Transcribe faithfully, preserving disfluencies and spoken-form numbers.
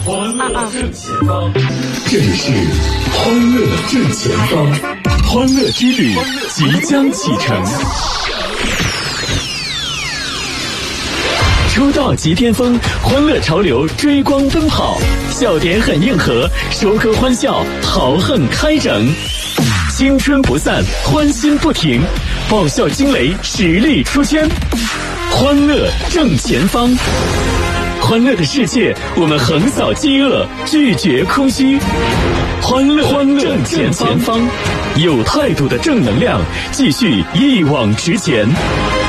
欢乐正前方，这里是欢乐正前方，欢乐之旅即将启程。出道即巅峰，欢乐潮流追光奔跑，笑点很硬核，收割欢笑，豪横开整，青春不散，欢欣不停，爆笑惊雷，实力出圈，欢乐正前方。欢乐的世界，我们横扫饥饿，拒绝空虚。欢乐欢乐正前方，有态度的正能量，继续一往直前。